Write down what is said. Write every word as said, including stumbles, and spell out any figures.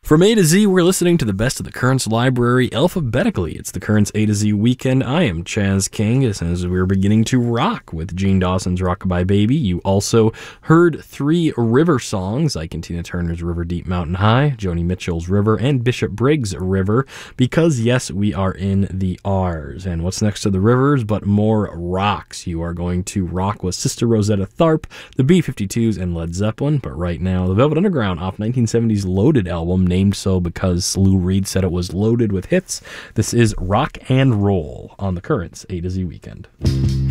From A to Z, we're listening to the best of the Currents library alphabetically. It's the Currents A to Z weekend. I am Chaz King, as we're beginning to rock with Gene Dawson's Rockabye Baby. You also heard three River songs, like Tina Turner's River Deep Mountain High, Joni Mitchell's River, and Bishop Briggs' River, because yes, we are in the R's. And what's next to the rivers but more rocks? You are going to rock with Sister Rosetta Tharpe, the B fifty-twos, and Led Zeppelin. But right now, the Velvet Underground off nineteen seventies Loaded album, named so because Lou Reed said it was loaded with hits. This is Rock and Roll on the Currents A to Z weekend.